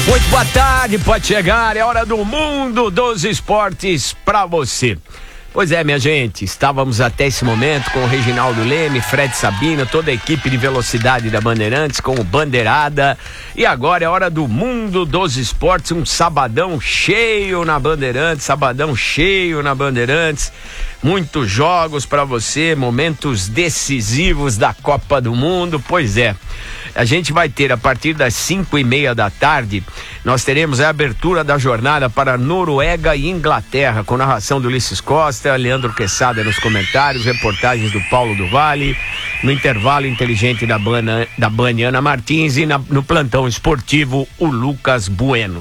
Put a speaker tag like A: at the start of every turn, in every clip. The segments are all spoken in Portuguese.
A: Muito boa tarde, pode chegar, é hora do mundo dos esportes pra você. Pois é, minha gente, estávamos até esse momento com o Reginaldo Leme, Fred Sabino, toda a equipe de velocidade da Bandeirantes com o Bandeirada. E agora é hora do mundo dos esportes, um sabadão cheio na Bandeirantes, muitos jogos para você, momentos decisivos da Copa do Mundo. Pois é, a gente vai ter a partir das 5:30 da tarde, nós teremos a abertura da jornada para Noruega e Inglaterra, com narração do Ulisses Costa, Leandro Quesada nos comentários, reportagens do Paulo do Vale, no intervalo inteligente da Baniana Martins e no plantão esportivo o Lucas Bueno.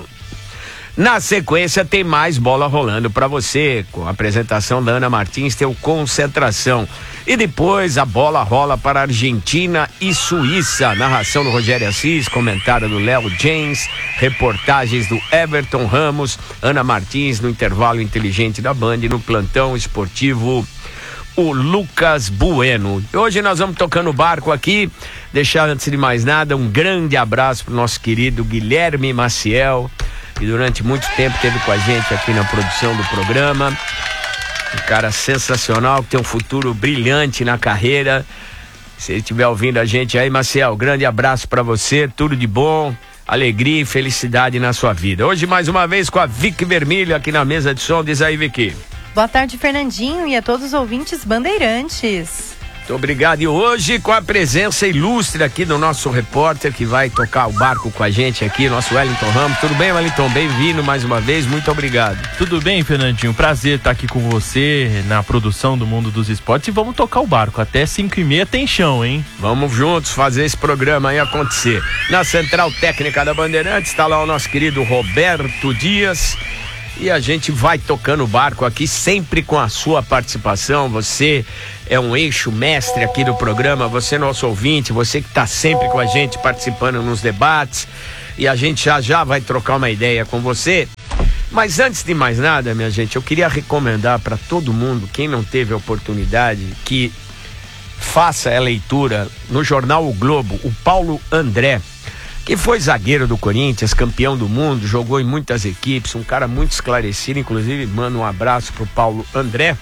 A: Na sequência tem mais bola rolando para você, com a apresentação da Ana Martins, tem o Concentração. E depois a bola rola para Argentina e Suíça, narração do Rogério Assis, comentário do Léo James, reportagens do Everton Ramos, Ana Martins no intervalo inteligente da Band, no plantão esportivo o Lucas Bueno. Hoje nós vamos tocando o barco aqui, deixar antes de mais nada um grande abraço para o nosso querido Guilherme Maciel, que durante muito tempo esteve com a gente aqui na produção do programa. Um cara sensacional, que tem um futuro brilhante na carreira. Se ele estiver ouvindo a gente aí, Maciel, grande abraço para você, tudo de bom, alegria e felicidade na sua vida. Hoje mais uma vez com a Vicky Vermelho aqui na mesa de som. Diz aí, Vicky.
B: Boa tarde, Fernandinho, e a todos os ouvintes bandeirantes.
A: Muito obrigado. E hoje com a presença ilustre aqui do nosso repórter que vai tocar o barco com a gente aqui, nosso Wellington Ramos. Tudo bem, Wellington? Bem-vindo mais uma vez, muito obrigado.
C: Tudo bem, Fernandinho? Prazer estar aqui com você na produção do Mundo dos Esportes e vamos tocar o barco. Até 5:30 tem chão, hein?
A: Vamos juntos fazer esse programa aí acontecer. Na Central Técnica da Bandeirantes está lá o nosso querido Roberto Dias. E a gente vai tocando o barco aqui, sempre com a sua participação. Você é um eixo mestre aqui do programa, você é nosso ouvinte, você que está sempre com a gente participando nos debates. E a gente já vai trocar uma ideia com você. Mas antes de mais nada, minha gente, eu queria recomendar para todo mundo, quem não teve a oportunidade, que faça a leitura no jornal O Globo, o Paulo André, que foi zagueiro do Corinthians, campeão do mundo, jogou em muitas equipes, um cara muito esclarecido. Inclusive mando um abraço pro Paulo André,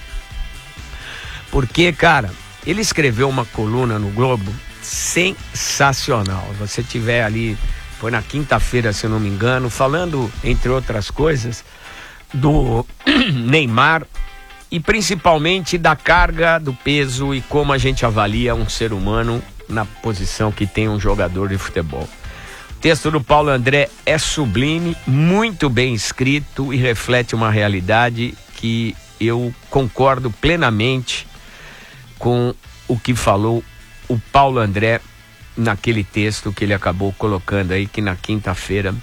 A: porque, cara, ele escreveu uma coluna no Globo sensacional. Você tiver ali, foi na quinta-feira, se eu não me engano, falando, entre outras coisas, do Neymar e principalmente da carga, do peso e como a gente avalia um ser humano na posição que tem um jogador de futebol. O texto do Paulo André é sublime, muito bem escrito e reflete uma realidade que eu concordo plenamente com o que falou o Paulo André naquele texto que ele acabou colocando aí, que na quinta-feira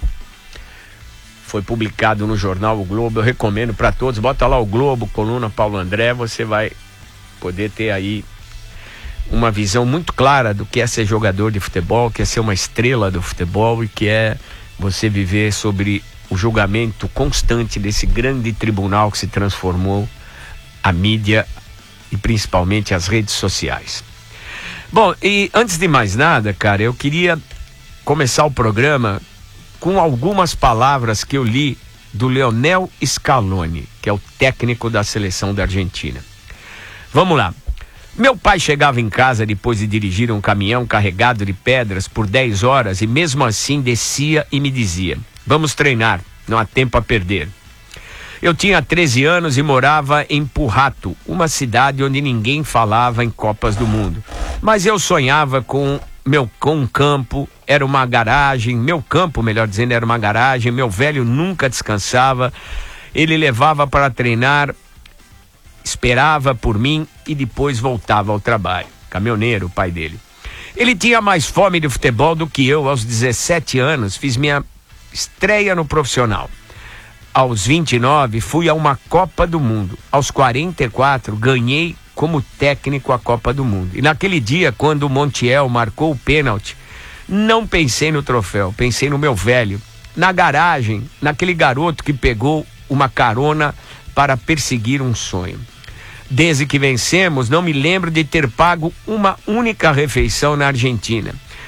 A: foi publicado no jornal O Globo. Eu recomendo para todos, bota lá o Globo, coluna Paulo André, você vai poder ter aí uma visão muito clara do que é ser jogador de futebol, que é ser uma estrela do futebol e que é você viver sobre o julgamento constante desse grande tribunal que se transformou a mídia e principalmente as redes sociais. Bom, e antes de mais nada, cara, eu queria começar o programa com algumas palavras que eu li do Lionel Scaloni, que é o técnico da seleção da Argentina. Vamos lá. Meu pai chegava em casa depois de dirigir um caminhão carregado de pedras por 10 horas e mesmo assim descia e me dizia: vamos treinar, não há tempo a perder. Eu tinha 13 anos e morava em Purrato, uma cidade onde ninguém falava em Copas do Mundo. Mas eu sonhava com um campo, era uma garagem, meu campo, melhor dizendo, era uma garagem, meu velho nunca descansava, ele levava para treinar, esperava por mim e depois voltava ao trabalho. Caminhoneiro, o pai dele. Ele tinha mais fome de futebol do que eu. Aos 17 anos, fiz minha estreia no profissional. Aos 29, fui a uma Copa do Mundo. Aos 44, ganhei como técnico a Copa do Mundo. E naquele dia, quando o Montiel marcou o pênalti, não pensei no troféu, pensei no meu velho. Na garagem, naquele garoto que pegou uma carona para perseguir um sonho. Desde que vencemos, não me lembro de ter pago uma única refeição na Argentina.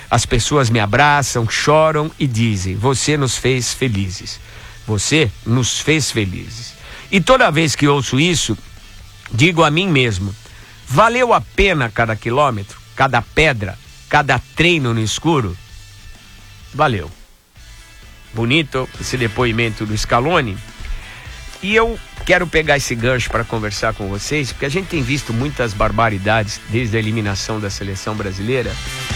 A: as pessoas me abraçam, choram e dizem: você nos fez felizes. Você nos fez felizes. E toda vez que ouço isso, digo a mim mesmo: valeu a pena cada quilômetro, cada pedra, cada treino no escuro? Valeu. Bonito esse depoimento do Scaloni. E eu quero pegar esse gancho para conversar com vocês, porque a gente tem visto muitas barbaridades desde a eliminação da seleção brasileira,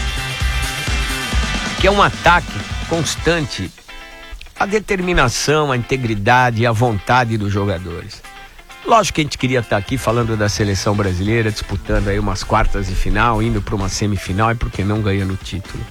A: que é um ataque constante à determinação, à integridade e à vontade dos jogadores. Lógico que a gente queria estar aqui falando da seleção brasileira, disputando aí umas quartas de final, indo para uma semifinal e por que não ganhando o título.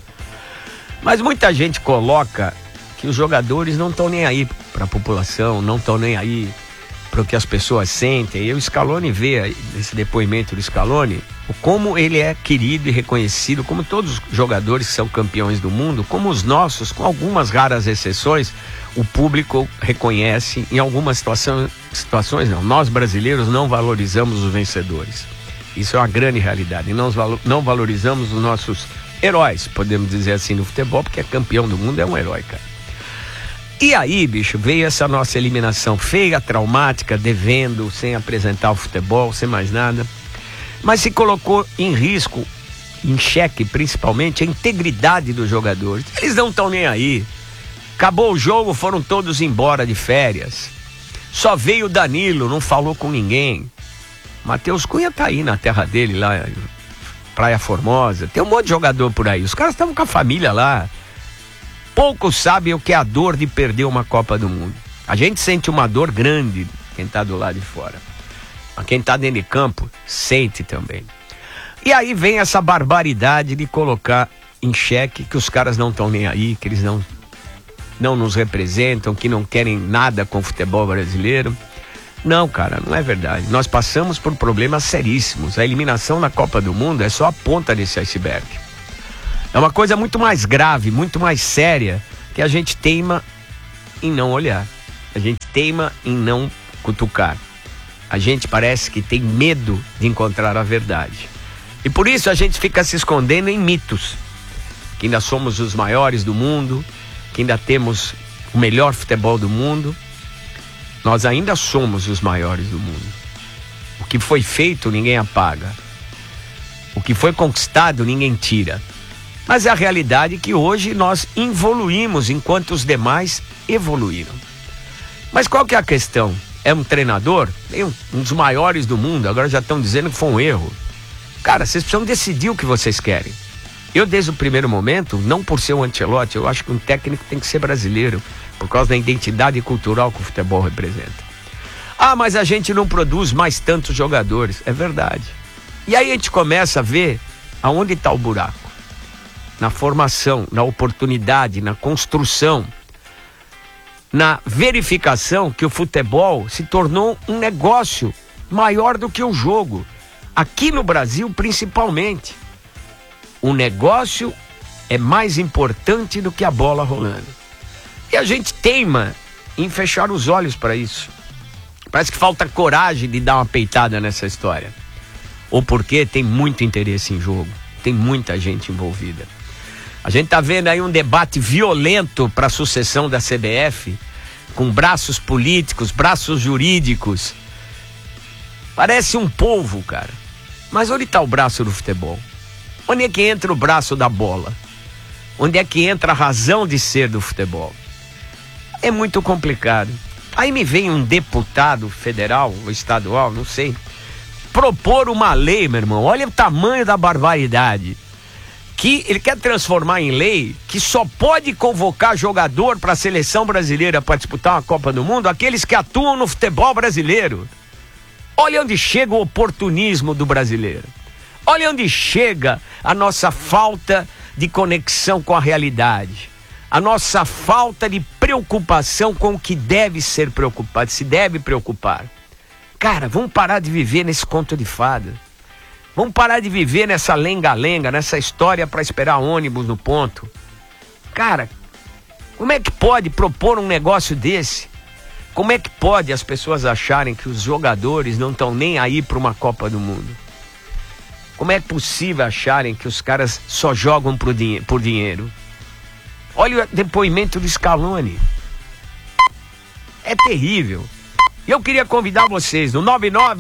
A: Mas muita gente coloca que os jogadores não estão nem aí para a população, não estão nem aí para o que as pessoas sentem. E o Scaloni vê nesse depoimento do Scaloni como ele é querido e reconhecido, como todos os jogadores que são campeões do mundo, como os nossos, com algumas raras exceções, o público reconhece. Em algumas situações não. Nós brasileiros não valorizamos os vencedores. Isso é uma grande realidade. E não valorizamos os nossos heróis, podemos dizer assim, no futebol, porque campeão do mundo é um herói, cara. E aí, bicho, veio essa nossa eliminação feia, traumática, devendo, sem apresentar o futebol, sem mais nada. Mas se colocou em risco, em xeque principalmente, a integridade dos jogadores. Eles não estão nem aí. Acabou o jogo, foram todos embora de férias. Só veio o Danilo, não falou com ninguém. Matheus Cunha tá aí na terra dele, lá em Praia Formosa. Tem um monte de jogador por aí. Os caras estavam com a família lá. Poucos sabem o que é a dor de perder uma Copa do Mundo. A gente sente uma dor grande, quem está do lado de fora. Mas quem está dentro de campo, sente também. E aí vem essa barbaridade de colocar em xeque que os caras não estão nem aí, que eles não nos representam, que não querem nada com o futebol brasileiro. Não, cara, não é verdade. Nós passamos por problemas seríssimos. A eliminação na Copa do Mundo é só a ponta desse iceberg. É uma coisa muito mais grave, muito mais séria, que a gente teima em não olhar. A gente teima em não cutucar. A gente parece que tem medo de encontrar a verdade. E por isso a gente fica se escondendo em mitos. Que ainda somos os maiores do mundo, que ainda temos o melhor futebol do mundo. Nós ainda somos os maiores do mundo. O que foi feito, ninguém apaga. O que foi conquistado, ninguém tira. Mas é a realidade que hoje nós evoluímos enquanto os demais evoluíram. Mas qual que é a questão? É um treinador? Um dos maiores do mundo, agora já estão dizendo que foi um erro. Cara, vocês precisam decidir o que vocês querem. Eu, desde o primeiro momento, não por ser um Ancelotti, eu acho que um técnico tem que ser brasileiro, por causa da identidade cultural que o futebol representa. Ah, mas a gente não produz mais tantos jogadores. É verdade. E aí a gente começa a ver aonde está o buraco. Na formação, na oportunidade, na construção, na verificação que o futebol se tornou um negócio maior do que o jogo. Aqui no Brasil, principalmente. O negócio é mais importante do que a bola rolando. E a gente teima em fechar os olhos para isso. Parece que falta coragem de dar uma peitada nessa história. Ou porque tem muito interesse em jogo. Tem muita gente envolvida. A gente tá vendo aí um debate violento para a sucessão da CBF, com braços políticos, braços jurídicos. Parece um polvo, cara. Mas onde está o braço do futebol? Onde é que entra o braço da bola? Onde é que entra a razão de ser do futebol? É muito complicado. Aí me vem um deputado federal ou estadual, não sei, propor uma lei, meu irmão. Olha o tamanho da barbaridade. Que ele quer transformar em lei que só pode convocar jogador para a seleção brasileira para disputar uma Copa do Mundo aqueles que atuam no futebol brasileiro. Olha onde chega o oportunismo do brasileiro. Olha onde chega a nossa falta de conexão com a realidade. A nossa falta de preocupação com o que deve ser preocupado, se deve preocupar. Cara, vamos parar de viver nesse conto de fada. Vamos parar de viver nessa lenga-lenga, nessa história para esperar ônibus no ponto. Cara, como é que pode propor um negócio desse? Como é que pode as pessoas acharem que os jogadores não estão nem aí para uma Copa do Mundo? Como é possível acharem que os caras só jogam por dinheiro? Olha o depoimento do Scaloni. É terrível. E eu queria convidar vocês no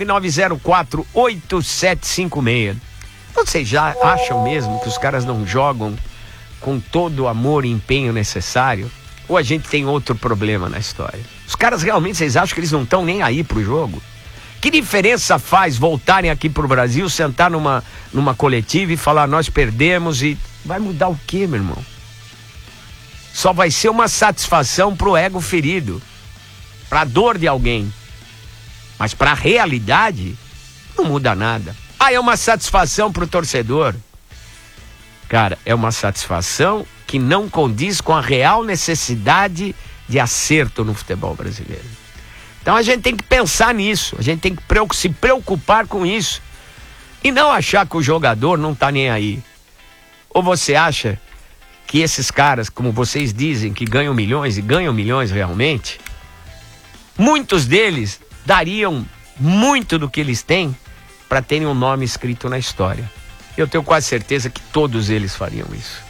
A: 999048756. Vocês já acham mesmo que os caras não jogam com todo o amor e empenho necessário? Ou a gente tem outro problema na história? Os caras realmente, vocês acham que eles não estão nem aí pro jogo? Que diferença faz voltarem aqui pro Brasil, sentar numa coletiva e falar, nós perdemos, e vai mudar o quê, meu irmão? Só vai ser uma satisfação pro ego ferido, pra dor de alguém. Mas pra realidade, não muda nada. Ah, é uma satisfação pro torcedor. Cara, é uma satisfação que não condiz com a real necessidade de acerto no futebol brasileiro. Então a gente tem que pensar nisso, a gente tem que se preocupar com isso. E não achar que o jogador não tá nem aí. Ou você acha que esses caras, como vocês dizem, que ganham milhões, e ganham milhões realmente, muitos deles dariam muito do que eles têm para terem um nome escrito na história. Eu tenho quase certeza que todos eles fariam isso.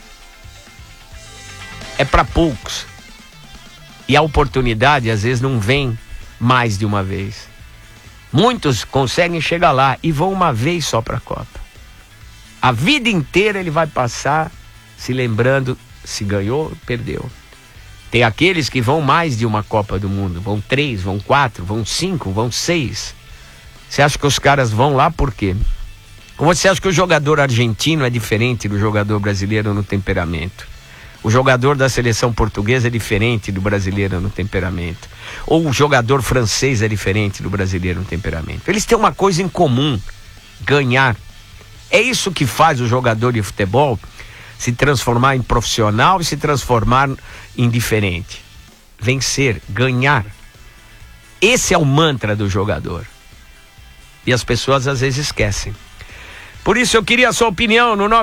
A: É para poucos. E a oportunidade às vezes não vem mais de uma vez. Muitos conseguem chegar lá e vão uma vez só para a Copa. A vida inteira ele vai passar se lembrando se ganhou, perdeu. Tem aqueles que vão mais de uma Copa do Mundo. Vão 3, vão 4, vão 5, vão 6. Você acha que os caras vão lá por quê? Ou você acha que o jogador argentino é diferente do jogador brasileiro no temperamento? O jogador da seleção portuguesa é diferente do brasileiro no temperamento? Ou o jogador francês é diferente do brasileiro no temperamento? Eles têm uma coisa em comum: ganhar. É isso que faz o jogador de futebol se transformar em profissional e se transformar em diferente. Vencer, ganhar. Esse é o mantra do jogador. E as pessoas às vezes esquecem. Por isso eu queria a sua opinião no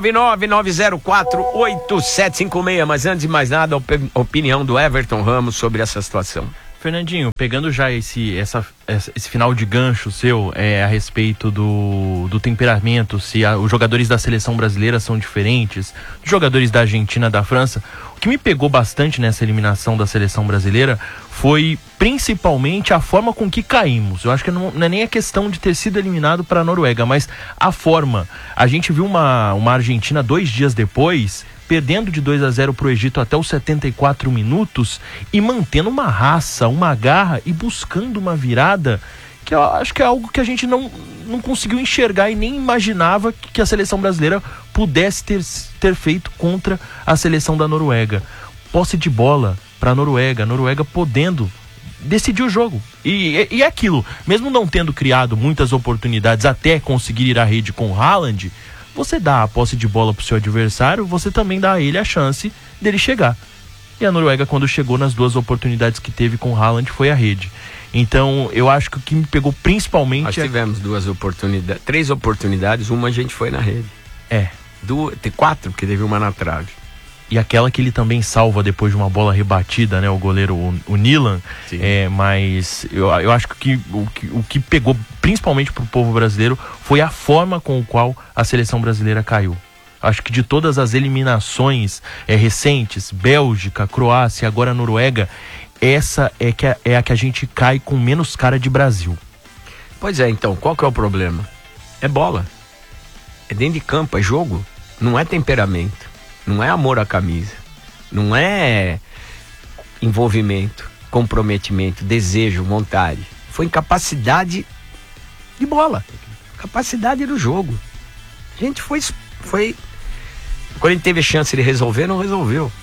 A: 999048756. Mas antes de mais nada, a opinião do Everton Ramos sobre essa situação.
C: Fernandinho, pegando já esse final de gancho seu a respeito do temperamento, se os jogadores da seleção brasileira são diferentes dos jogadores da Argentina, da França, o que me pegou bastante nessa eliminação da seleção brasileira foi principalmente a forma com que caímos. Eu acho que não é nem a questão de ter sido eliminado para a Noruega, mas a forma. A gente viu uma Argentina 2 dias depois perdendo de 2-0 para o Egito até os 74 minutos e mantendo uma raça, uma garra e buscando uma virada que eu acho que é algo que a gente não conseguiu enxergar e nem imaginava que a seleção brasileira pudesse ter feito contra a seleção da Noruega. Posse de bola para a Noruega podendo decidir o jogo. E é aquilo, mesmo não tendo criado muitas oportunidades até conseguir ir à rede com o Haaland, você dá a posse de bola pro seu adversário, você também dá a ele a chance dele chegar. E a Noruega, quando chegou nas 2 oportunidades que teve com o Haaland, foi a rede. Então, eu acho que o que me pegou principalmente...
A: Nós tivemos 3 oportunidades, uma a gente foi na rede. Tem 4, porque teve uma na trave.
C: E aquela que ele também salva depois de uma bola rebatida, né? O goleiro, o Nilan. Mas eu acho que o que pegou principalmente pro povo brasileiro foi a forma com a qual a seleção brasileira caiu. Acho que de todas as eliminações recentes, Bélgica, Croácia, agora Noruega, essa é a que a gente cai com menos cara de Brasil.
A: Pois é, então, qual que é o problema? É bola. É dentro de campo, é jogo. Não é temperamento. Não é amor à camisa, não é envolvimento, comprometimento, desejo, vontade. Foi incapacidade de bola, capacidade do jogo. A gente foi quando a gente teve chance de resolver, não resolveu.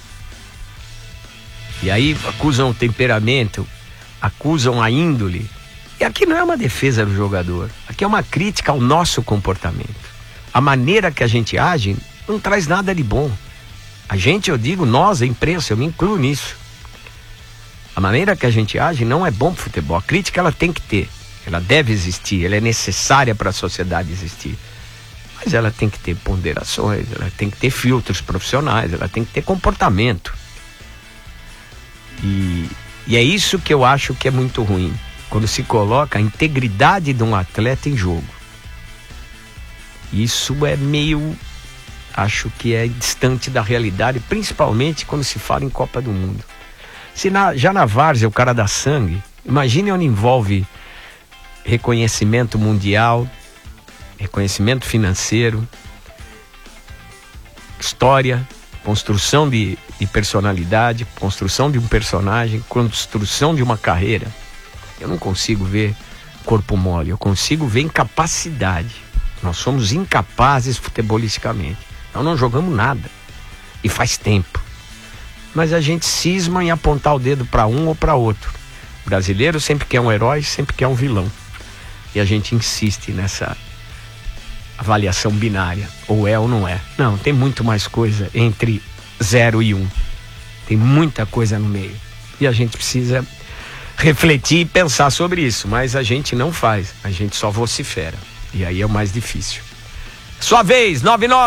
A: E aí acusam o temperamento, acusam a índole. E aqui não é uma defesa do jogador, aqui é uma crítica ao nosso comportamento. A maneira que a gente age não traz nada de bom. A gente, eu digo, nós, a imprensa, eu me incluo nisso. A maneira que a gente age não é bom pro futebol. A crítica, ela tem que ter. Ela deve existir, ela é necessária para a sociedade existir. Mas ela tem que ter ponderações, ela tem que ter filtros profissionais, ela tem que ter comportamento. E é isso que eu acho que é muito ruim. Quando se coloca a integridade de um atleta em jogo. Isso é meio, acho que é distante da realidade, principalmente quando se fala em Copa do Mundo. Se já na várzea o cara dá sangue, imagine onde envolve reconhecimento mundial, reconhecimento financeiro, história, construção de personalidade, construção de um personagem, construção de uma carreira. Eu não consigo ver corpo mole, eu consigo ver incapacidade. Nós somos incapazes futebolisticamente. Nós não jogamos nada. E faz tempo. Mas a gente cisma em apontar o dedo para um ou para outro. O brasileiro sempre quer um herói, sempre quer um vilão. E a gente insiste nessa avaliação binária. Ou é ou não é. Não, tem muito mais coisa entre 0 e 1. Tem muita coisa no meio. E a gente precisa refletir e pensar sobre isso. Mas a gente não faz. A gente só vocifera. E aí é o mais difícil. Sua vez,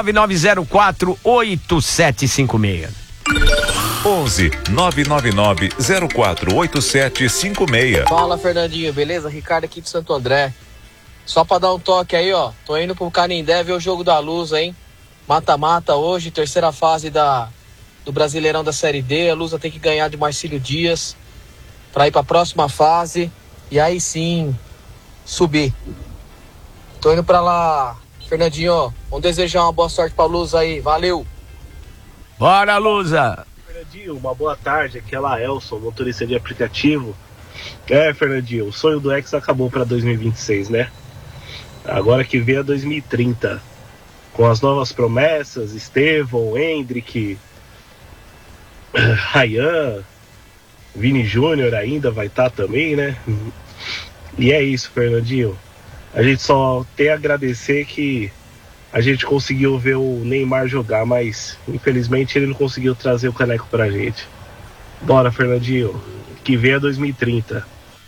A: 999048756.
D: 11 999 048756.
E: Fala, Fernandinho, beleza? Ricardo aqui de Santo André. Só pra dar um toque aí, ó. Tô indo pro Canindé ver o jogo da Lusa, hein? Mata-mata hoje, terceira fase do Brasileirão da Série D. A Lusa tem que ganhar de Marcílio Dias pra ir pra próxima fase. E aí sim, subir. Tô indo pra lá, Fernandinho, ó. Vamos desejar uma boa sorte pra Lusa aí. Valeu!
A: Bora, Lusa!
F: Fernandinho, uma boa tarde. Aqui é Laelson, motorista de aplicativo. Fernandinho, o sonho do Ex acabou para 2026, né? Agora que vem a 2030. Com as novas promessas, Estevão, Hendrick, Ryan, Vini Júnior ainda vai estar também, né? E é isso, Fernandinho. A gente só tem a agradecer que a gente conseguiu ver o Neymar jogar, mas infelizmente ele não conseguiu trazer o caneco pra gente. Bora, Fernandinho, que vem a 2030.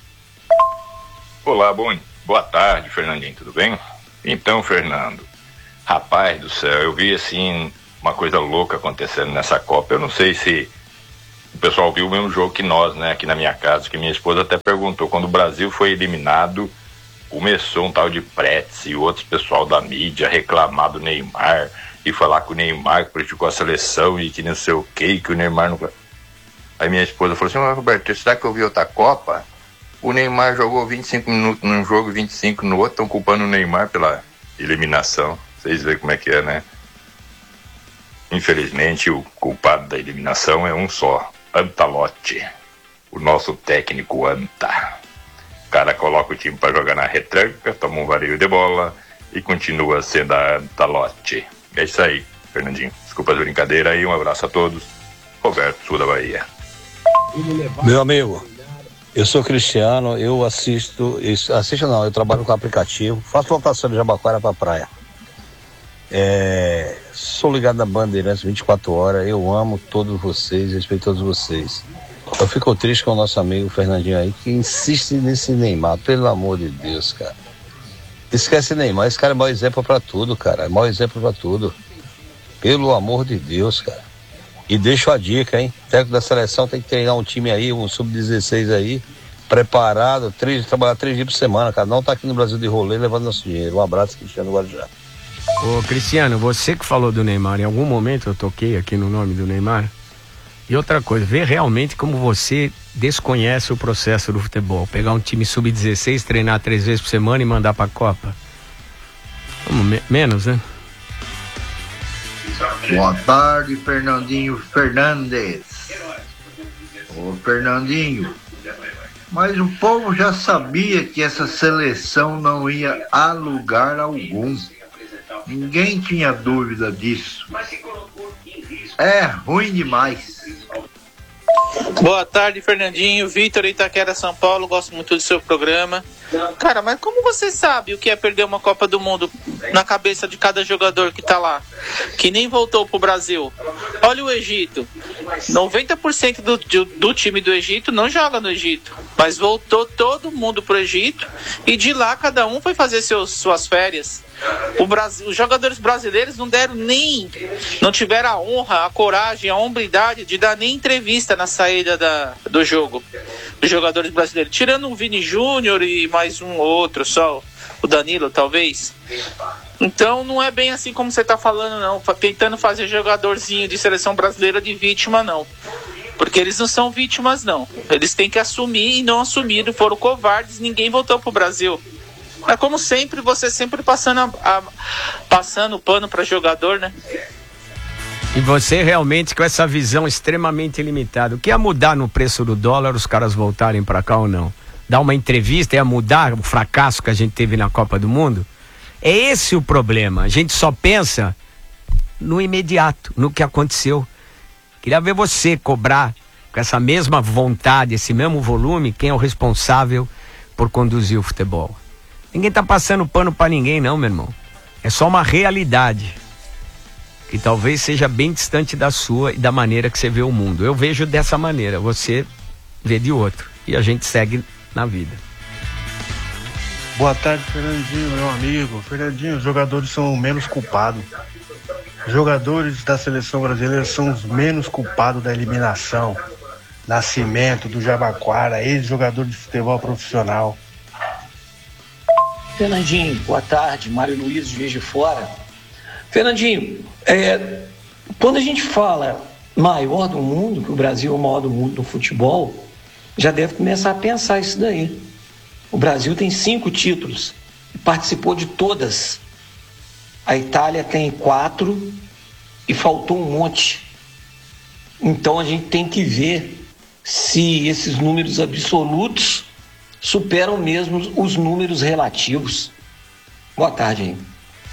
G: Olá, boa tarde, Fernandinho, tudo bem? Então, Fernando, rapaz do céu, eu vi assim uma coisa louca acontecendo nessa Copa. Eu não sei se o pessoal viu o mesmo jogo que nós, né, aqui na minha casa, que minha esposa até perguntou, quando o Brasil foi eliminado, começou um tal de Pretz e outros pessoal da mídia reclamar do Neymar e falar que o Neymar prejudicou a seleção e que não sei o que o Neymar não... Aí minha esposa falou assim, Roberto, será que eu vi outra Copa? O Neymar jogou 25 minutos num jogo e 25 no outro, estão culpando o Neymar pela eliminação. Vocês veem como é que é, né? Infelizmente o culpado da eliminação é um só, Ancelotti, o nosso técnico Anta. O cara coloca o time para jogar na retranca, toma um vareio de bola e continua sendo a Ancelotti. É isso aí, Fernandinho. Desculpa as brincadeiras aí, um abraço a todos. Roberto, sul da Bahia.
H: Meu amigo, eu sou Cristiano, eu eu trabalho com aplicativo, faço lotação de Jabaquara pra praia. Sou ligado na Bandeirantes 24 horas, eu amo todos vocês, respeito todos vocês. Eu fico triste com o nosso amigo Fernandinho aí, que insiste nesse Neymar, pelo amor de Deus, cara. Esquece Neymar, esse cara é mau exemplo pra tudo, cara, é mau exemplo pra tudo. Pelo amor de Deus, cara. E deixo a dica, hein, o técnico da seleção tem que treinar um time aí, um sub-16 aí, preparado, trabalhar 3 dias por semana, cara, não tá aqui no Brasil de rolê levando nosso dinheiro. Um abraço, Cristiano Guarujá.
A: Ô, Cristiano, você que falou do Neymar, em algum momento eu toquei aqui no nome do Neymar. E outra coisa, vê realmente como você desconhece o processo do futebol. Pegar um time sub-16, treinar 3 vezes por semana e mandar pra Copa. Menos, né?
I: Boa tarde, Fernandinho Fernandes. Ô, Fernandinho, mas o povo já sabia que essa seleção não ia a lugar algum. Ninguém tinha dúvida disso. É ruim demais.
J: Boa tarde, Fernandinho. Vitor, Itaquera, São Paulo. Gosto muito do seu programa. Cara, mas como você sabe o que é perder uma Copa do Mundo na cabeça de cada jogador que tá lá? Que nem voltou pro Brasil. Olha o Egito. 90% do time do Egito não joga no Egito. Mas voltou todo mundo pro Egito. E de lá cada um foi fazer suas férias. Os jogadores brasileiros não tiveram a honra, a coragem, a hombridade de dar nem entrevista na saída do jogo. Os jogadores brasileiros, tirando o Vini Júnior e mais um ou outro só, o Danilo talvez. Então não é bem assim como você está falando, não, tentando fazer jogadorzinho de seleção brasileira de vítima, não. Porque eles não são vítimas, não. Eles têm que assumir e não assumiram, foram covardes, ninguém voltou pro Brasil. Mas como sempre, você sempre passando o pano para jogador, né?
A: E você realmente com essa visão extremamente limitada. O que ia mudar no preço do dólar os caras voltarem para cá ou não? Dar uma entrevista ia mudar o fracasso que a gente teve na Copa do Mundo? É esse o problema. A gente só pensa no imediato, no que aconteceu. Queria ver você cobrar com essa mesma vontade, esse mesmo volume, quem é o responsável por conduzir o futebol. Ninguém tá passando pano pra ninguém não, meu irmão. É só uma realidade que talvez seja bem distante da sua e da maneira que você vê o mundo. Eu vejo dessa maneira, você vê de outro. E a gente segue na vida.
K: Boa tarde, Fernandinho, meu amigo. Fernandinho, os jogadores são menos culpados. Os jogadores da seleção brasileira são os menos culpados da eliminação. Nascimento, do Jabaquara, ex-jogador de futebol profissional.
L: Fernandinho, boa tarde. Mário Luiz, de Juiz de Fora. Fernandinho, quando a gente fala maior do mundo, que o Brasil é o maior do mundo no futebol, já deve começar a pensar isso daí. O Brasil tem 5 títulos e participou de todas. A Itália tem 4 e faltou um monte. Então a gente tem que ver se esses números absolutos superam mesmo os números relativos. Boa tarde, hein?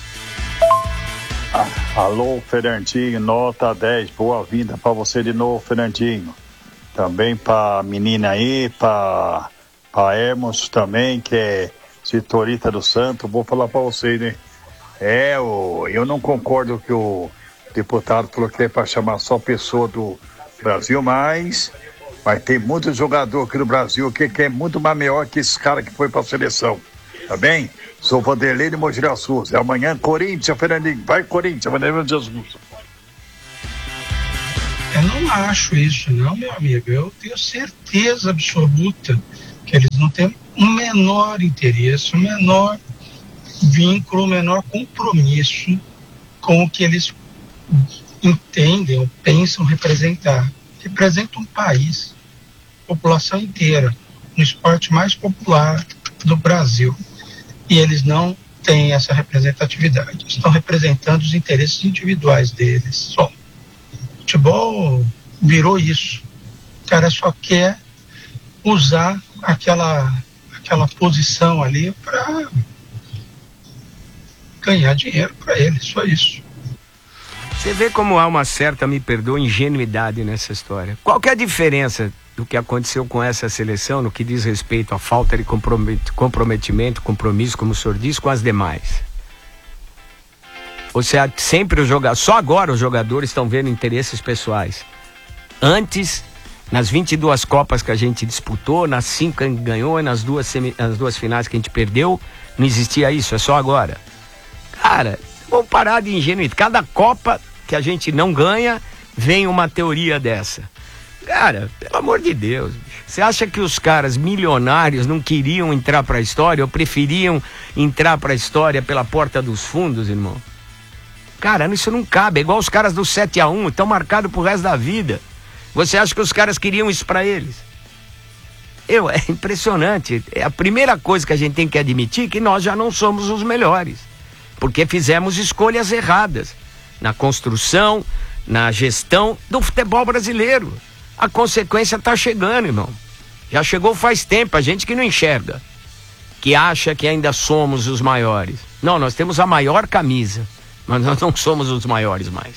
M: Alô, Fernandinho, nota 10. Boa-vinda para você de novo, Fernandinho. Também para a menina aí, para Hermos também, que é Citorita do Santo. Vou falar para vocês, né? Eu não concordo que o deputado falou que é para chamar só pessoa do Brasil, mas tem muito jogador aqui no Brasil que é muito mais melhor que esse cara que foi para a seleção. Tá bem? Sou Vanderlei de Mogi das Cruzes. Amanhã, Corinthians, Fernandinho. Vai, Corinthians, Vanderlei de Jesus.
N: Eu não acho isso, não, meu amigo. Eu tenho certeza absoluta que eles não têm um menor interesse, um menor vínculo, um menor compromisso com o que eles entendem ou pensam representar. Representa um país, população inteira, no esporte mais popular do Brasil. E eles não têm essa representatividade. Estão representando os interesses individuais deles só. O futebol virou isso. O cara só quer usar aquela posição ali para ganhar dinheiro para ele, só isso.
A: Você vê como há uma certa, me perdoa, ingenuidade nessa história. Qual que é a diferença do que aconteceu com essa seleção no que diz respeito à falta de comprometimento, compromisso, como o senhor diz, com as demais? Ou seja, sempre só agora os jogadores estão vendo interesses pessoais. Antes, nas 22 Copas que a gente disputou, nas 5 que a gente ganhou e nas duas finais que a gente perdeu, não existia isso, é só agora. Cara, vamos parar de ingenuidade. Cada Copa que a gente não ganha, vem uma teoria dessa. Cara, pelo amor de Deus, bicho. Você acha que os caras milionários não queriam entrar pra história ou preferiam entrar pra história pela porta dos fundos, irmão? Cara, isso não cabe. É igual os caras do 7-1, estão marcados pro resto da vida. Você acha que os caras queriam isso pra eles? É impressionante. É a primeira coisa que a gente tem que admitir, que nós já não somos os melhores. Porque fizemos escolhas erradas na construção, na gestão do futebol brasileiro. A consequência está chegando, irmão. Já chegou faz tempo, a gente que não enxerga, que acha que ainda somos os maiores. Não, nós temos a maior camisa, mas nós não somos os maiores mais.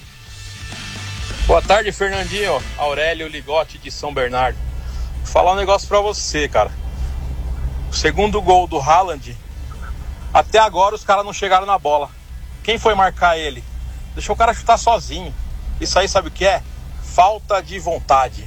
O: Boa tarde, Fernandinho. Aurélio Ligotti de São Bernardo. Vou falar um negócio pra você, cara. O segundo gol do Haaland, até agora os caras não chegaram na bola. Quem foi marcar ele? Deixou o cara chutar sozinho. Isso aí sabe o que é? Falta de vontade.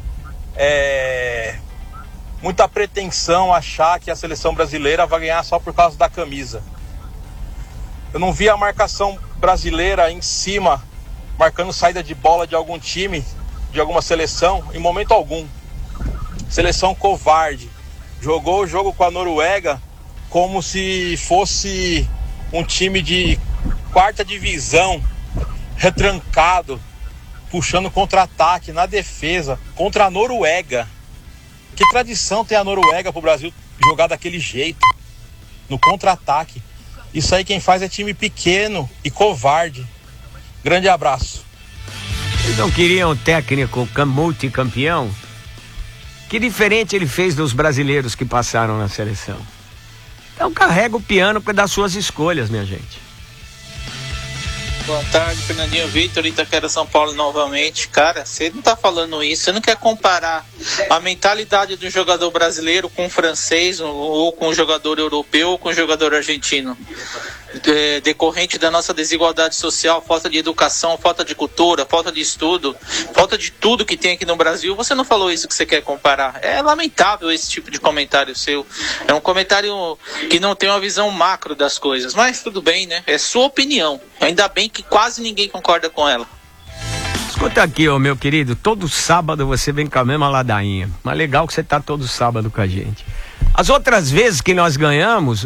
O: Muita pretensão achar que a seleção brasileira vai ganhar só por causa da camisa. Eu não vi a marcação brasileira em cima, marcando saída de bola de algum time, de alguma seleção, em momento algum. Seleção covarde. Jogou o jogo com a Noruega como se fosse um time de 4ª divisão, retrancado, puxando contra-ataque na defesa, contra a Noruega. Que tradição tem a Noruega pro Brasil jogar daquele jeito, no contra-ataque? Isso aí quem faz é time pequeno e covarde. Grande abraço.
A: Vocês não queriam um técnico multicampeão? Que diferente ele fez dos brasileiros que passaram na seleção? Então carrega o piano das suas escolhas, minha gente.
J: Boa tarde, Fernandinho. Vitor, Itaquera, São Paulo novamente. Cara, você não tá falando isso, você não quer comparar a mentalidade do jogador brasileiro com o francês, ou com o jogador europeu, ou com o jogador argentino. Decorrente da nossa desigualdade social, falta de educação, falta de cultura, falta de estudo, falta de tudo que tem aqui no Brasil. Você não falou isso que você quer comparar. É lamentável esse tipo de comentário seu. É um comentário que não tem uma visão macro das coisas, mas tudo bem, né? É sua opinião. Ainda bem que quase ninguém concorda com ela.
A: Escuta aqui, ô meu querido, todo sábado você vem com a mesma ladainha. Mas legal que você tá todo sábado com a gente. As outras vezes que nós ganhamos,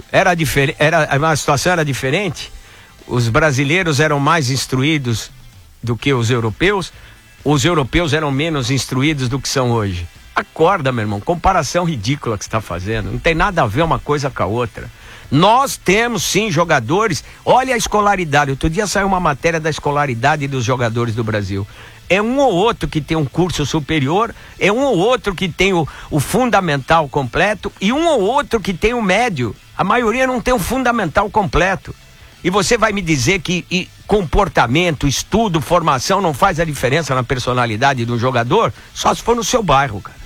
A: a situação era diferente. Os brasileiros eram mais instruídos do que os europeus eram menos instruídos do que são hoje. Acorda, meu irmão, comparação ridícula que você está fazendo. Não tem nada a ver uma coisa com a outra. Nós temos sim jogadores. Olha a escolaridade. Outro dia saiu uma matéria da escolaridade dos jogadores do Brasil. É um ou outro que tem um curso superior, é um ou outro que tem o fundamental completo e um ou outro que tem o médio. A maioria não tem o fundamental completo. E você vai me dizer que comportamento, estudo, formação não faz a diferença na personalidade do jogador? Só se for no seu bairro, cara.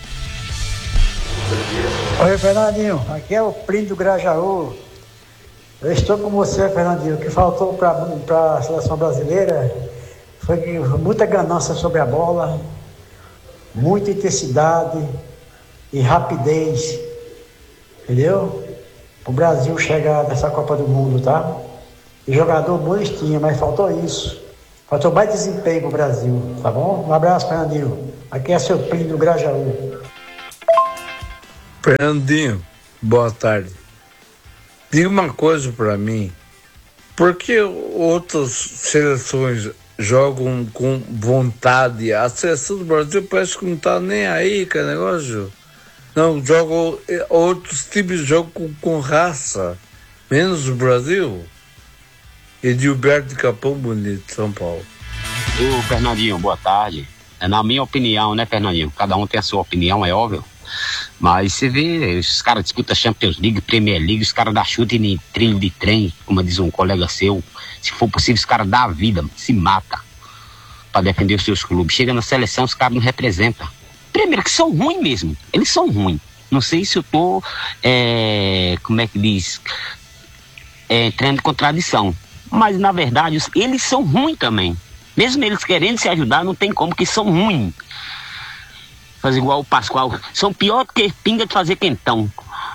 P: Oi, Fernandinho, aqui é o Plínio do Grajaú. Eu estou com você, Fernandinho. O que faltou para a seleção brasileira foi muita ganância sobre a bola, muita intensidade e rapidez, entendeu? O Brasil chegar nessa Copa do Mundo, tá? E jogador bom tinha, mas faltou isso. Faltou mais desempenho pro Brasil, tá bom? Um abraço, Fernandinho. Aqui é seu Plínio do Grajaú.
Q: Fernandinho, boa tarde. Diga uma coisa para mim. Por que outras seleções jogam com vontade? A seleção do Brasil parece que não tá nem aí com o negócio. Não, jogam, outros times jogam com raça, menos o Brasil. Edilberto de Capão Bonito, São Paulo.
R: Ô, Fernandinho, boa tarde. Na minha opinião, né, Fernandinho? Cada um tem a sua opinião, é óbvio. Mas você vê, os caras disputam Champions League, Premier League, os caras dão chute em trilho de trem, como diz um colega seu. Se for possível, os caras dão a vida, se mata para defender os seus clubes. Chega na seleção, os caras não representam. Primeiro que são ruins mesmo, eles são ruins. Não sei se eu tô, como é que diz, entrando em contradição. Mas na verdade, eles são ruins também. Mesmo eles querendo se ajudar, não tem como, que são ruins. Faz igual o Pascoal, são pior do que pinga de fazer quentão.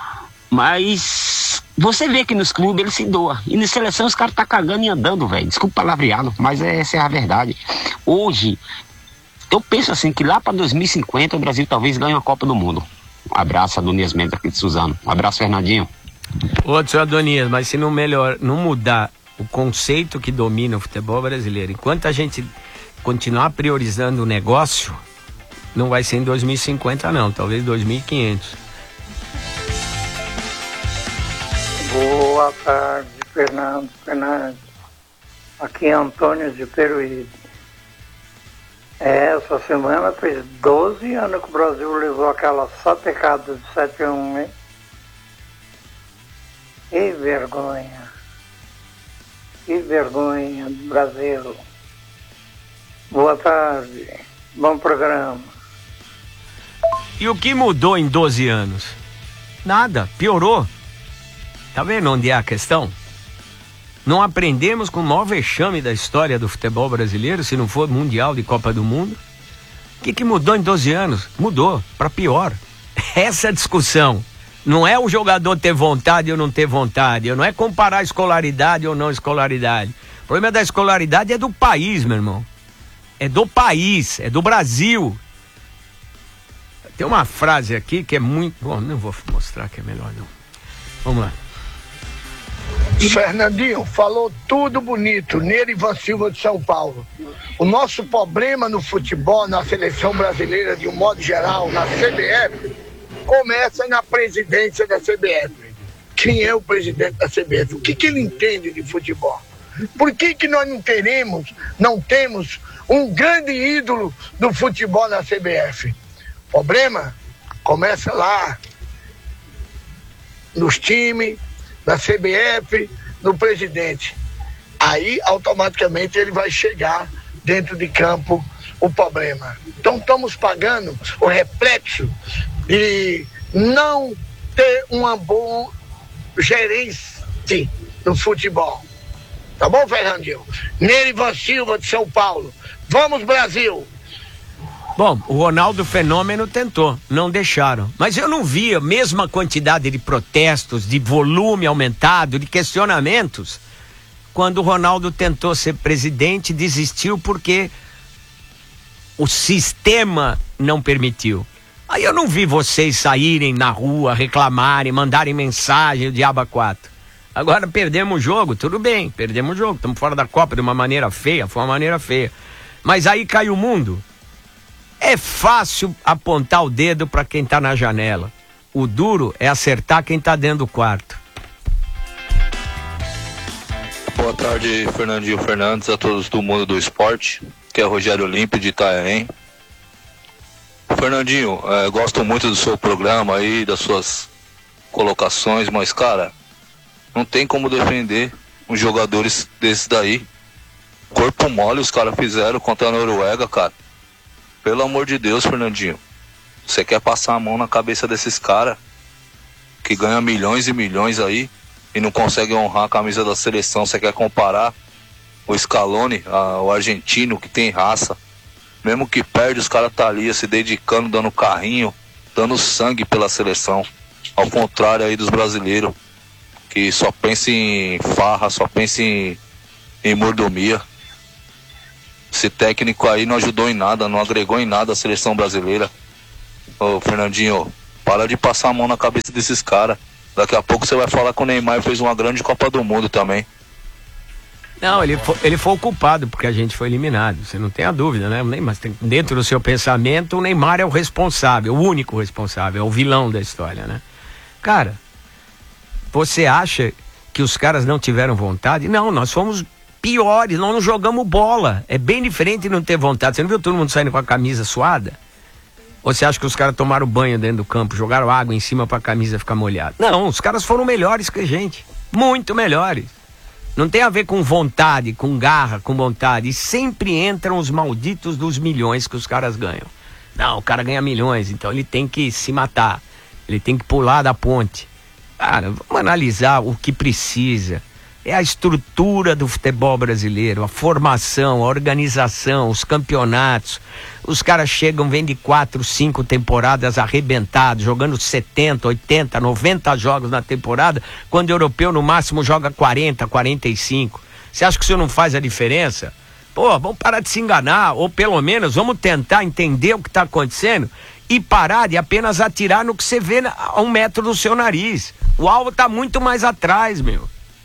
R: Mas você vê que nos clubes eles se doam. E na seleção os caras tá cagando e andando, velho. Desculpa o palavreado, mas essa é a verdade. Hoje, eu penso assim, que lá para 2050 o Brasil talvez ganhe uma Copa do Mundo. Um abraço, Adonias Mendes aqui de Suzano. Um abraço, Fernandinho.
A: Outro, seu Adonias, mas se não mudar o conceito que domina o futebol brasileiro, enquanto a gente continuar priorizando o negócio, não vai ser em 2050 não, talvez 2500.
S: Boa tarde, Fernando Fernandes. Aqui é Antônio de Peruíbe. Essa semana fez 12 anos que o Brasil levou aquela sapecada de 7-1, hein? Que vergonha. Que vergonha do Brasil. Boa tarde. Bom programa.
A: E o que mudou em 12 anos? Nada, piorou. Tá vendo onde é a questão? Não aprendemos com o maior vexame da história do futebol brasileiro, se não for Mundial de Copa do Mundo? O que mudou em 12 anos? Mudou, para pior. Essa discussão Não é o jogador ter vontade ou não ter vontade. Não é comparar escolaridade ou não escolaridade. O problema da escolaridade é do país, meu irmão. É do país, é do Brasil. Tem uma frase aqui que é muito... Bom, não vou mostrar que é melhor não. Vamos lá.
T: Fernandinho, falou tudo bonito, Nerivan Silva de São Paulo. O nosso problema no futebol, na seleção brasileira, de um modo geral, na CBF, começa na presidência da CBF. Quem é o presidente da CBF? O que ele entende de futebol? Por que nós não temos um grande ídolo do futebol na CBF? O problema começa lá, nos times, na CBF, no presidente. Aí, automaticamente, ele vai chegar dentro de campo o problema. Então, estamos pagando o reflexo de não ter uma boa gerência no futebol. Tá bom, Fernandinho? Nerivan Silva de São Paulo. Vamos, Brasil!
A: Bom, o Ronaldo Fenômeno tentou, não deixaram. Mas eu não vi a mesma quantidade de protestos, de volume aumentado, de questionamentos, quando o Ronaldo tentou ser presidente, desistiu porque o sistema não permitiu. Aí eu não vi vocês saírem na rua, reclamarem, mandarem mensagem, o diabo a quatro. Agora perdemos o jogo, tudo bem, perdemos o jogo, estamos fora da Copa de uma maneira feia, foi uma maneira feia. Mas aí cai o mundo. É fácil apontar o dedo para quem está na janela. O duro é acertar quem está dentro do quarto.
U: Boa tarde, Fernandinho Fernandes, a todos do mundo do esporte, que é Rogério Olímpio de Itanhaém. Fernandinho, gosto muito do seu programa aí, das suas colocações, mas cara, não tem como defender os jogadores desses daí. Corpo mole os caras fizeram contra a Noruega, cara. Pelo amor de Deus, Fernandinho. Você quer passar a mão na cabeça desses caras que ganham milhões e milhões aí e não conseguem honrar a camisa da seleção? Você quer comparar o Scaloni, o argentino que tem raça? Mesmo que perde, os caras tá ali se dedicando, dando carrinho, dando sangue pela seleção. Ao contrário aí dos brasileiros, que só pensam em farra, só pensam em mordomia. Esse técnico aí não ajudou em nada, não agregou em nada a seleção brasileira. Ô Fernandinho, para de passar a mão na cabeça desses caras. Daqui a pouco você vai falar que o Neymar fez uma grande Copa do Mundo também.
A: Não, ele foi o culpado porque a gente foi eliminado, você não tem a dúvida, né? Mas dentro do seu pensamento, o Neymar é o responsável, o único responsável, é o vilão da história, né? Cara, você acha que os caras não tiveram vontade? Não, nós fomos piores, nós não jogamos bola. É bem diferente de não ter vontade. Você não viu todo mundo saindo com a camisa suada? Ou você acha que os caras tomaram banho dentro do campo, jogaram água em cima pra camisa ficar molhada? Não, os caras foram melhores que a gente. Muito melhores. Não tem a ver com vontade, com garra, com vontade. E sempre entram os malditos dos milhões que os caras ganham. Não, o cara ganha milhões, então ele tem que se matar. Ele tem que pular da ponte. Cara, vamos analisar o que precisa. É a estrutura do futebol brasileiro, a formação, a organização, os campeonatos. Os caras chegam, vêm de 4, 5 temporadas arrebentados, jogando 70, 80, 90 jogos na temporada, quando o europeu no máximo joga 40, 45. Você acha que isso não faz a diferença? Pô, vamos parar de se enganar, ou pelo menos vamos tentar entender o que está acontecendo e parar de apenas atirar no que você vê a 1 metro do seu nariz. O alvo está muito mais atrás, meu.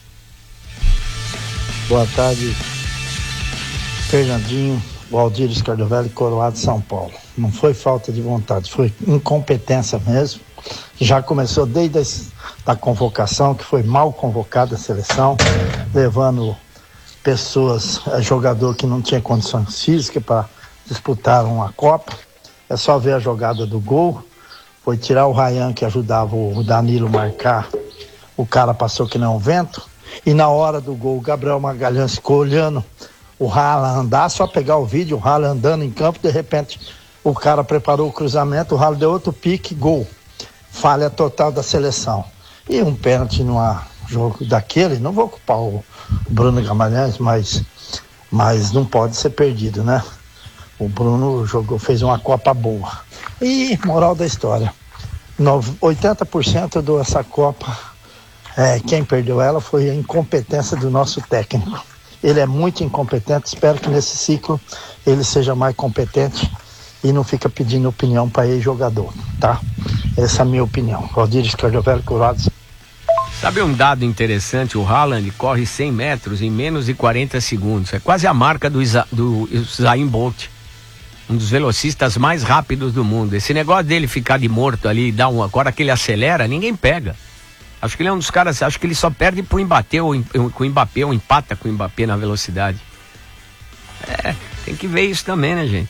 P: Boa tarde, Fernandinho, Valdir Escardovelli, Coroado, São Paulo. Não foi falta de vontade, foi incompetência mesmo. Já começou desde a convocação, que foi mal convocada a seleção, levando pessoas, jogador que não tinha condições físicas para disputar uma Copa. É só ver a jogada do gol. Foi tirar o Ryan, que ajudava o Danilo marcar. O cara passou que nem um vento. E na hora do gol, o Gabriel Magalhães ficou olhando o Haaland andar, só pegar o vídeo, o Haaland andando em campo, de repente o cara preparou o cruzamento, o Haaland deu outro pique, gol. Falha total da seleção. E um pênalti num jogo daquele, não vou culpar o Bruno Magalhães, mas não pode ser perdido, né? O Bruno fez uma Copa boa. E moral da história,
B: 80% dessa Copa, quem perdeu ela foi a incompetência do nosso técnico. Ele é muito incompetente, espero que nesse ciclo ele seja mais competente e não fica pedindo opinião para ex-jogador, tá? Essa é a minha opinião. Valdir Escardovelli, Curados.
A: Sabe um dado interessante? O Haaland corre 100 metros em menos de 40 segundos. É quase a marca do Usain Bolt, um dos velocistas mais rápidos do mundo. Esse negócio dele ficar de morto ali, agora que ele acelera, ninguém pega. Acho que ele é um dos caras, acho que ele só perde pro Mbappé ou empata com o Mbappé na velocidade. Tem que ver isso também, né, gente?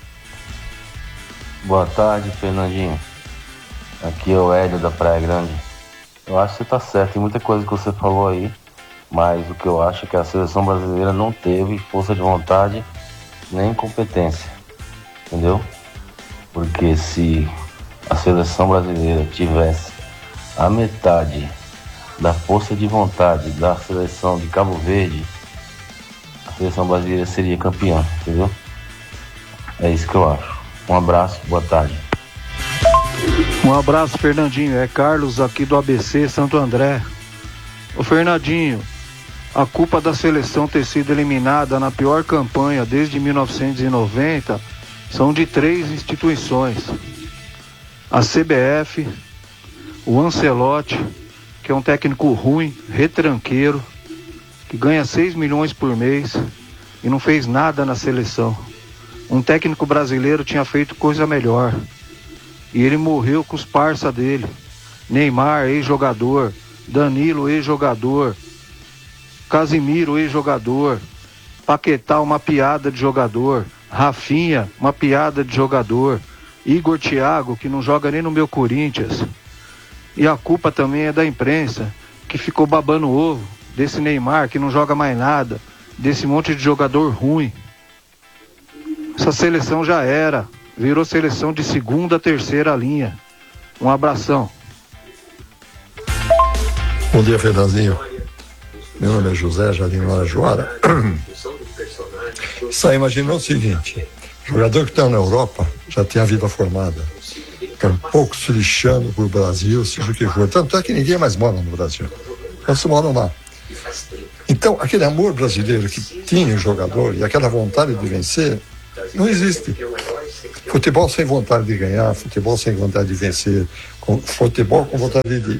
V: Boa tarde, Fernandinho. Aqui é o Hélio da Praia Grande. Eu acho que você tá certo, tem muita coisa que você falou aí, mas o que eu acho é que a seleção brasileira não teve força de vontade nem competência, entendeu? Porque se a seleção brasileira tivesse a metade da força de vontade da seleção de Cabo Verde, a seleção brasileira seria campeã, entendeu? É isso que eu acho. Um abraço, boa tarde.
W: Um abraço, Fernandinho. É Carlos aqui do ABC Santo André. Ô Fernandinho, a culpa da seleção ter sido eliminada na pior campanha desde 1990 são de 3 instituições: a CBF, o Ancelotti, que é um técnico ruim, retranqueiro, que ganha 6 milhões por mês e não fez nada na seleção. Um técnico brasileiro tinha feito coisa melhor. E ele morreu com os parça dele. Neymar, ex-jogador. Danilo, ex-jogador. Casimiro, ex-jogador. Paquetá, uma piada de jogador. Rafinha, uma piada de jogador. Igor Thiago, que não joga nem no meu Corinthians. E a culpa também é da imprensa, que ficou babando o ovo desse Neymar, que não joga mais nada. Desse monte de jogador ruim. Essa seleção já era. Virou seleção de 2ª, 3ª linha. Um abração.
X: Bom dia, Fernandinho. Meu nome é José Jardim Marajoara. Só imaginou o seguinte: jogador que está na Europa já tem a vida formada. Está um pouco se lixando por Brasil, seja o que for. Tanto é que ninguém mais mora no Brasil. Eles moram lá. Então, aquele amor brasileiro que tinha o jogador e aquela vontade de vencer, não existe. Futebol sem vontade de ganhar, futebol sem vontade de vencer, futebol com vontade de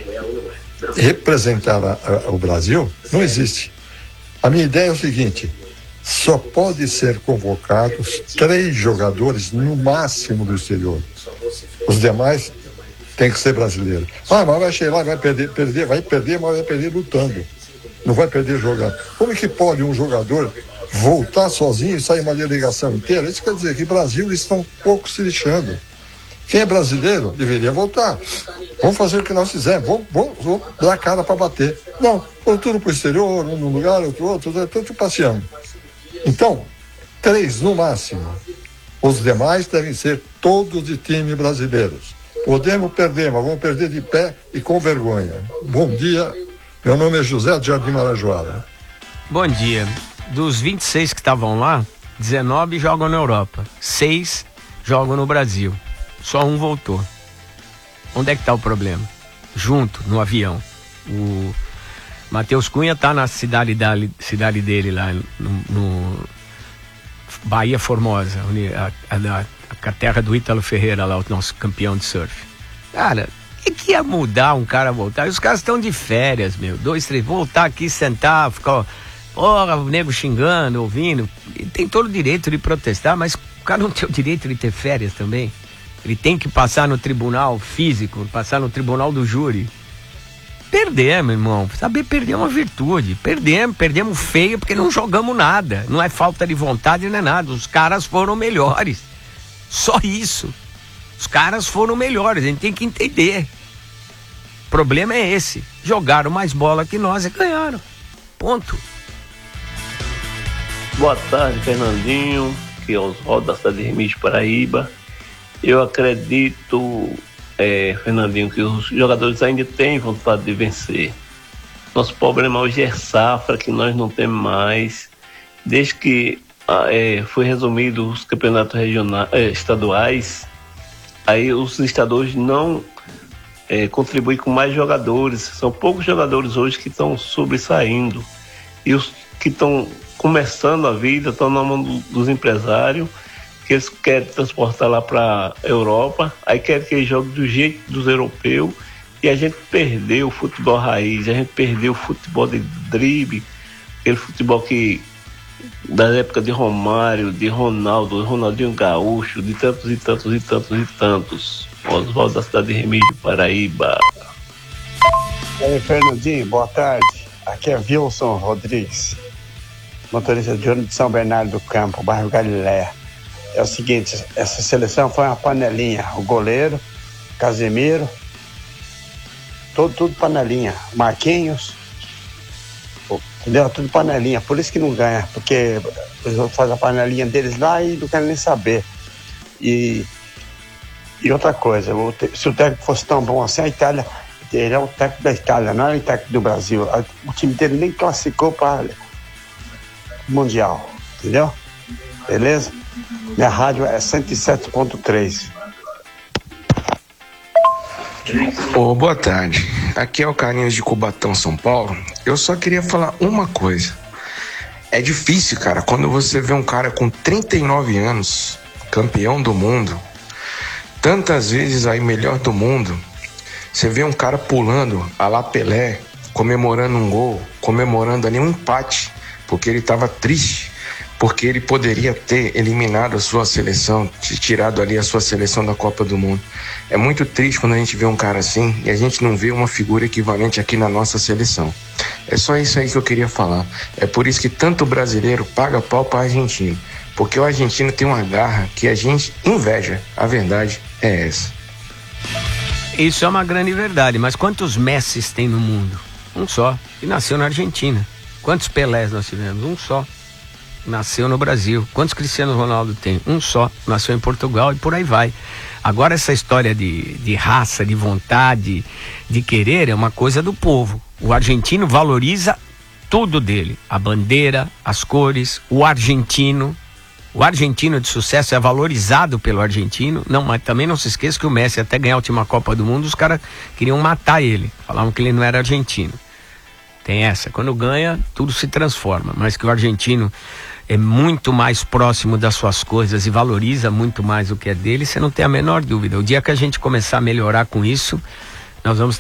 X: representar o Brasil, não existe. A minha ideia é o seguinte: só pode ser convocados 3 jogadores no máximo do exterior. Os demais tem que ser brasileiro. Mas vai chegar lá, vai perder, mas vai perder lutando. Não vai perder jogando. Como é que pode um jogador voltar sozinho e sair uma delegação inteira? Isso quer dizer que o Brasil eles estão um pouco se lixando. Quem é brasileiro deveria voltar. Vamos fazer o que nós fizemos, vamos dar a cara para bater. Não, tudo para o exterior, um num lugar, outro, tudo passeando. Então, 3 no máximo. Os demais devem ser todos de time brasileiros. Podemos perder, mas vamos perder de pé e com vergonha. Bom dia, meu nome é José de Jardim Marajoara.
A: Bom dia. Dos 26 que estavam lá, 19 jogam na Europa, 6 jogam no Brasil. Só um voltou. Onde é que está o problema? Junto, no avião. O Matheus Cunha está na cidade dele lá, no Bahia Formosa, a terra do Ítalo Ferreira lá, o nosso campeão de surf. Cara, o que ia mudar um cara voltar? E os caras estão de férias, 2, 3, voltar aqui, sentar, ficar... Porra, o nego xingando, ouvindo. Ele tem todo o direito de protestar, mas o cara não tem o direito de ter férias também. Ele tem que passar no tribunal físico, passar no tribunal do júri. Perdemos, irmão. Saber perder é uma virtude. Perdemos feio porque não jogamos nada. Não é falta de vontade, não é nada. Os caras foram melhores. Só isso. Os caras foram melhores, a gente tem que entender. O problema é esse. Jogaram mais bola que nós e ganharam. Ponto.
Y: Boa tarde, Fernandinho, que é Oswaldo da cidade de Remígio, Paraíba. Eu acredito, Fernandinho, que os jogadores ainda têm vontade de vencer. Nosso problema hoje é safra, que nós não temos mais. Desde que foi resumido os campeonatos estaduais, aí os listadores não contribuem com mais jogadores. São poucos jogadores hoje que estão sobressaindo. E os que estão começando a vida estão na mão dos empresários, que eles querem transportar lá para a Europa, aí querem que eles joguem do jeito dos europeus, e a gente perdeu o futebol raiz, a gente perdeu o futebol de drible, aquele futebol que da época de Romário, de Ronaldo, Ronaldinho Gaúcho, de tantos e tantos e tantos e tantos. Oswaldo da cidade de Remígio, Paraíba.
C: E aí, Fernandinho, boa tarde. Aqui é Wilson Rodrigues, motorista de ônibus de São Bernardo do Campo, bairro Galileia. É o seguinte, essa seleção foi uma panelinha. O goleiro, Casemiro, tudo panelinha. Marquinhos, entendeu? Tudo panelinha. Por isso que não ganha, porque eles vão fazer a panelinha deles lá e não querem nem saber. E outra coisa, se o técnico fosse tão bom assim, a Itália, ele é o técnico da Itália, não é o técnico do Brasil. O time dele nem classificou para o Mundial, entendeu? Beleza? Minha rádio é 107.3.
D: Boa tarde. Aqui é o Carlinhos de Cubatão, São Paulo. Eu só queria falar uma coisa. É difícil, cara, quando você vê um cara com 39 anos, campeão do mundo, tantas vezes aí melhor do mundo, você vê um cara pulando a la Pelé, comemorando um gol, comemorando ali um empate, porque ele estava triste, porque ele poderia ter eliminado a sua seleção, tirado ali a sua seleção da Copa do Mundo. É muito triste quando a gente vê um cara assim e a gente não vê uma figura equivalente aqui na nossa seleção. É só isso aí que eu queria falar. É por isso que tanto brasileiro paga pau para argentino, porque o argentino tem uma garra que a gente inveja. A verdade é essa.
A: Isso é uma grande verdade, mas quantos Messis tem no mundo? Um só, e nasceu na Argentina. Quantos Pelés nós tivemos? Um só, nasceu no Brasil. Quantos Cristiano Ronaldo tem? Um só, nasceu em Portugal, e por aí vai. Agora essa história de raça, de vontade, de querer, é uma coisa do povo. O argentino valoriza tudo dele, a bandeira, as cores, o argentino de sucesso é valorizado pelo argentino. Não, mas também não se esqueça que o Messi, até ganhar a última Copa do Mundo, os caras queriam matar ele, falavam que ele não era argentino. Tem essa, quando ganha, tudo se transforma, mas que o argentino é muito mais próximo das suas coisas e valoriza muito mais o que é dele, você não tem a menor dúvida. O dia que a gente começar a melhorar com isso, nós vamos